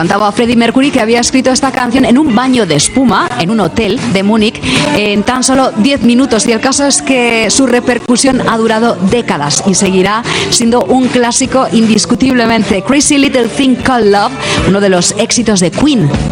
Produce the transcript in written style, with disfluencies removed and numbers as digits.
Cantaba Freddie Mercury, que había escrito esta canción en un baño de espuma en un hotel de Múnich en tan solo 10 minutos, y el caso es que su repercusión ha durado décadas y seguirá siendo un clásico indiscutiblemente. Crazy Little Thing Called Love, uno de los éxitos de Queen.